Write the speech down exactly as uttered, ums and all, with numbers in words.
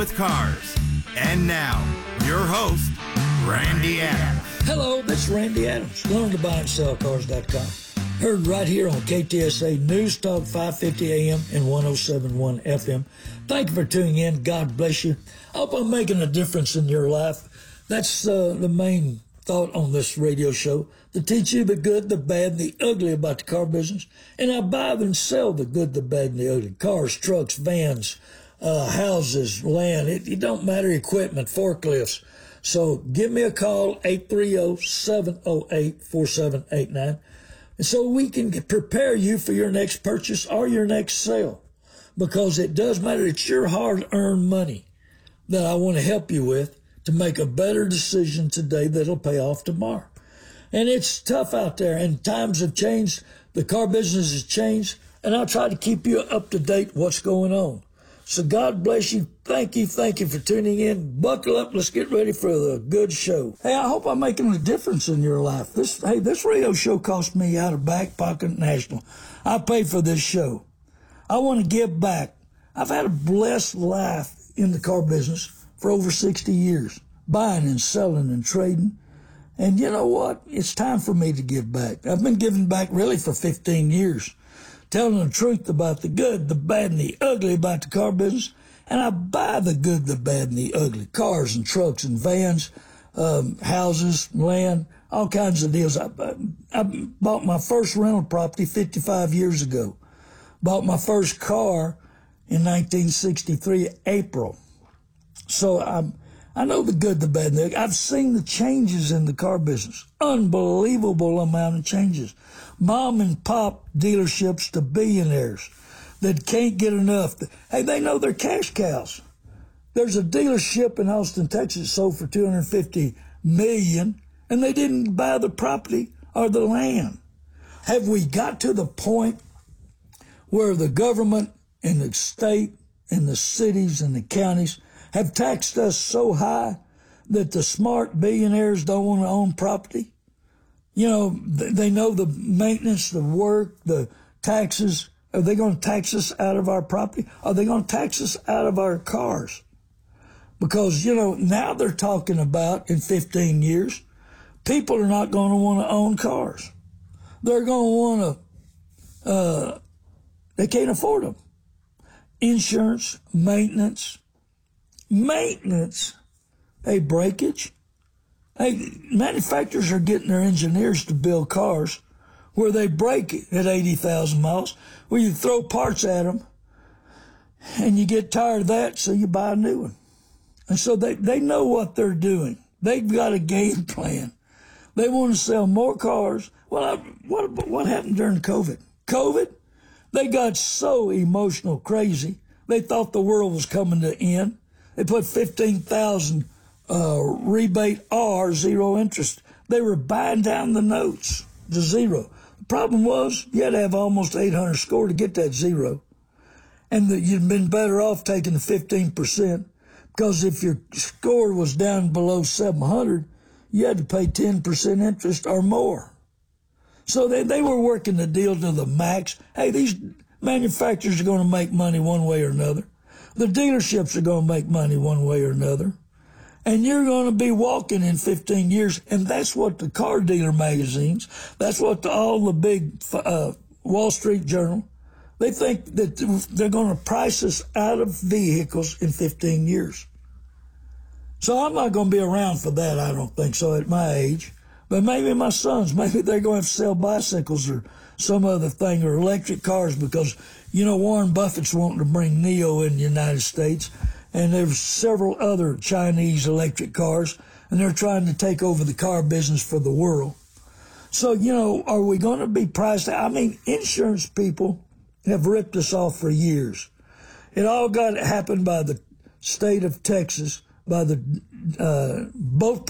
with cars. And now, your host, Randy Adams. Hello, this is Randy Adams. Learn to buy and sell cars dot com. Heard right here on K T S A News Talk five fifty A M and one oh seven point one F M. Thank you for tuning in. God bless you. I hope I'm making a difference in your life. That's uh, the main thought on this radio show, to teach you the good, the bad, the ugly about the car business. And I buy and sell the good, the bad, and the ugly. Cars, trucks, vans, uh, houses, land. It, it don't matter, equipment, forklifts. So give me a call, eight three zero, seven zero eight, four seven eight nine. And so we can get, prepare you for your next purchase or your next sale. Because it does matter. It's your hard-earned money that I want to help you with to make a better decision today that'll pay off tomorrow. And it's tough out there, and times have changed. The car business has changed, and I'll try to keep you up to date what's going on. So God bless you. Thank you. Thank you for tuning in. Buckle up. Let's get ready for the good show. Hey, I hope I'm making a difference in your life. This, hey, this radio show cost me out of back pocket national. I pay for this show. I want to give back. I've had a blessed life in the car business for over sixty years, buying and selling and trading. And you know what? It's time for me to give back. I've been giving back really for fifteen years, telling the truth about the good, the bad, and the ugly about the car business. And I buy the good, the bad, and the ugly. Cars and trucks and vans, um, houses, land, all kinds of deals. I, I bought my first rental property fifty-five years ago. Bought my first car in nineteen sixty-three, April. So I'm, I know the good, the bad, and the ugly. I've seen the changes in the car business. Unbelievable amount of changes. Mom and pop dealerships to billionaires that can't get enough. Hey, they know they're cash cows. There's a dealership in Austin, Texas, sold for two hundred fifty million dollars, and they didn't buy the property or the land. Have we got to the point where the government and the state and the cities and the counties have taxed us so high that the smart billionaires don't want to own property? You know, they know the maintenance, the work, the taxes. Are they going to tax us out of our property? Are they going to tax us out of our cars? Because, you know, now they're talking about in fifteen years, people are not going to want to own cars. They're going to want to, uh, they can't afford them. Insurance, maintenance, maintenance, hey, breakage. Hey, manufacturers are getting their engineers to build cars where they break it at eighty thousand miles, where you throw parts at them and you get tired of that, so you buy a new one. And so they, they know what they're doing. They've got a game plan. They want to sell more cars. Well, I, what, what happened during COVID? COVID, they got so emotional crazy, they thought the world was coming to end. They put fifteen thousand uh, rebate R, zero interest. They were buying down the notes to zero. The problem was you had to have almost eight hundred score to get that zero. And the, you'd been better off taking the fifteen percent, because if your score was down below seven hundred, you had to pay ten percent interest or more. So they, they were working the deal to the max. Hey, these manufacturers are going to make money one way or another. The dealerships are going to make money one way or another. And you're going to be walking in fifteen years. And that's what the car dealer magazines, that's what the, all the big uh, Wall Street Journal, they think that they're going to price us out of vehicles in fifteen years. So I'm not going to be around for that, I don't think so, at my age. But maybe my sons, maybe they're going to have to sell bicycles or some other thing, or electric cars, because, you know, Warren Buffett's wanting to bring NIO in the United States, and there's several other Chinese electric cars, and they're trying to take over the car business for the world. So, you know, are we going to be priced out? I mean, insurance people have ripped us off for years. It all got happened by the state of Texas, by the uh, both